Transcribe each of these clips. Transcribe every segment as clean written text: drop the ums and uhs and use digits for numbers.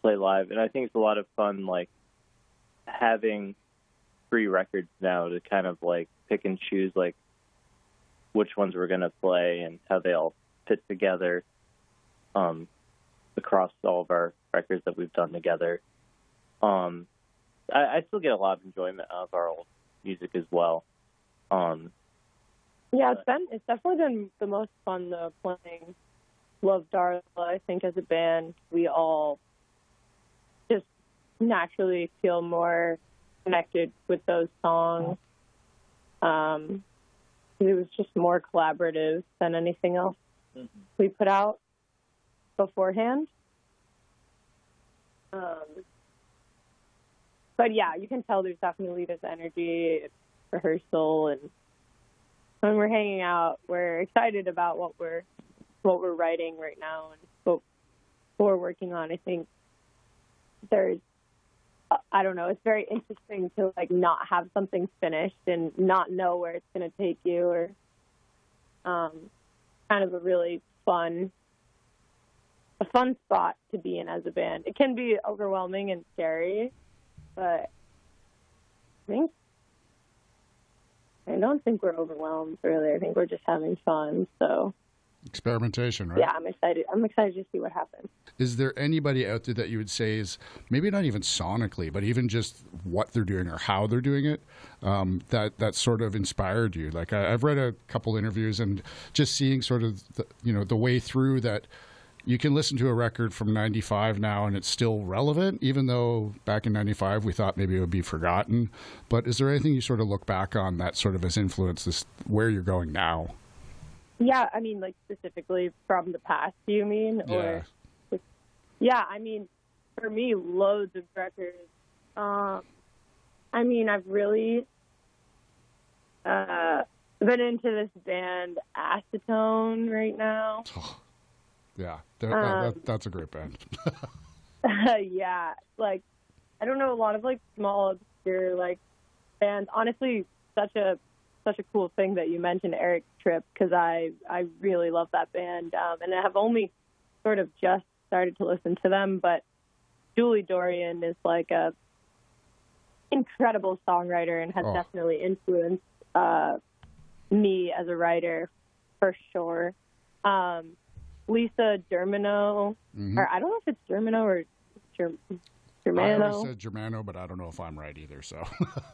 play live. And I think it's a lot of fun, like, having 3 records now to kind of, like, pick and choose, like, which ones we're going to play and how they all fit together across all of our records that we've done together. I still get a lot of enjoyment out of our old music as well. Yeah, it's definitely been the most fun though, playing Love Darla. I think as a band, we all just naturally feel more connected with those songs. It was just more collaborative than anything else we put out beforehand. But yeah, you can tell there's definitely this energy at rehearsal, and when we're hanging out, we're excited about what we're writing right now and what we're working on. I think there's, I don't know, it's very interesting to like not have something finished and not know where it's going to take you, or kind of a really fun spot to be in as a band. It can be overwhelming and scary, but I don't think we're overwhelmed, really. I think we're just having fun. So experimentation, right? Yeah, I'm excited. I'm excited to see what happens. Is there anybody out there that you would say is maybe not even sonically, but even just what they're doing or how they're doing it, that sort of inspired you? Like I've read a couple interviews and just seeing sort of the way through that. You can listen to a record from 95 now and it's still relevant, even though back in 95 we thought maybe it would be forgotten. But is there anything you sort of look back on that sort of has influenced this, where you're going now? Yeah, I mean, like specifically from the past, do you mean? Yeah. Yeah, I mean, for me, loads of records. I mean, I've really been into this band Acetone right now. Yeah, that's a great band. Yeah, like, I don't know, a lot of, like, small, obscure, like, bands. Honestly, such a cool thing that you mentioned Eric Tripp, because I really love that band, and I have only sort of just started to listen to them, but Julie Dorian is, like, a incredible songwriter and has definitely influenced me as a writer, for sure. Lisa Germano, or I don't know if it's Germano or Germano. I always said Germano, but I don't know if I'm right either. So,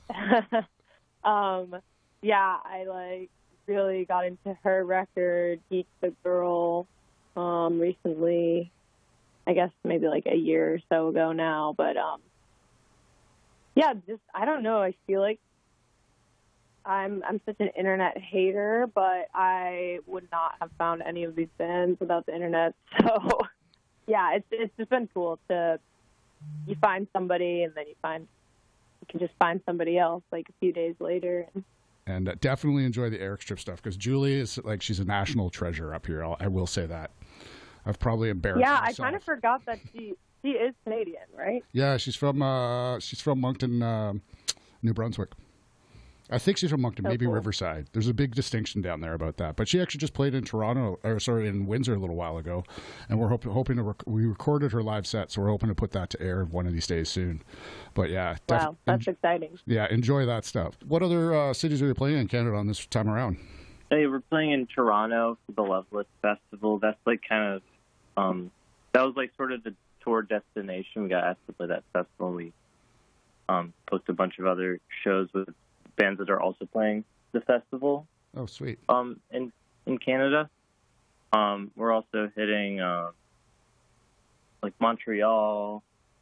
yeah, I like really got into her record, Geek the Girl, recently. I guess maybe like a year or so ago now. But yeah, just I don't know. I feel like I'm such an internet hater, but I would not have found any of these bands without the internet. So, yeah, it's just been cool to you find somebody and then you can just find somebody else like a few days later. And definitely enjoy the Eric Tripp stuff, because Julie is like, she's a national treasure up here. I will say that. I've probably embarrassed myself. I kind of forgot that she is Canadian, right? Yeah, she's from Moncton, New Brunswick. I think she's from Moncton, maybe cool. Riverside. There's a big distinction down there about that. But she actually just played in in Windsor a little while ago, and we're hoping to. We recorded her live set, so we're hoping to put that to air one of these days soon. But yeah, wow, that's exciting. Yeah, enjoy that stuff. What other cities are you playing in Canada on this time around? Hey, we're playing in Toronto for the Loveless Festival. That's like kind of that was like sort of the tour destination. We got asked to play that festival. We booked a bunch of other shows with bands that are also playing the festival. Oh, sweet. In Canada. We're also hitting like Montreal,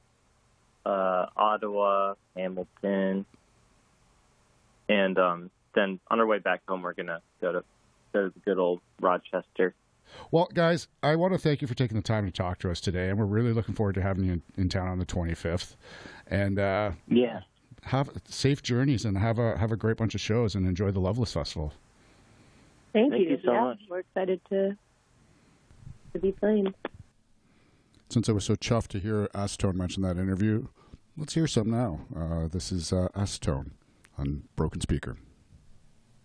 Ottawa, Hamilton, and then on our way back home, we're gonna go to the good old Rochester. Well, guys, I want to thank you for taking the time to talk to us today, and we're really looking forward to having you in town on the 25th. And yeah. Have safe journeys and have a great bunch of shows and enjoy the Loveless Festival. Thank you so much. We're excited to be playing. Since I was so chuffed to hear Acetone mention that interview, let's hear some now. This is Acetone on Broken Speaker.